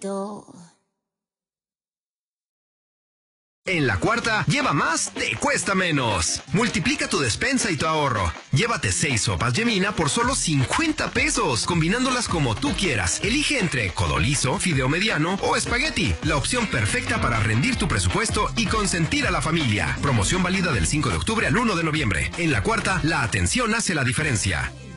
En La Cuarta, lleva más, te cuesta menos. Multiplica tu despensa y tu ahorro. Llévate 6 sopas Yemina por solo 50 pesos, combinándolas como tú quieras. Elige entre codolizo, fideo mediano o espagueti. La opción perfecta para rendir tu presupuesto y consentir a la familia. Promoción válida del 5 de octubre al 1 de noviembre. En La Cuarta, la atención hace la diferencia.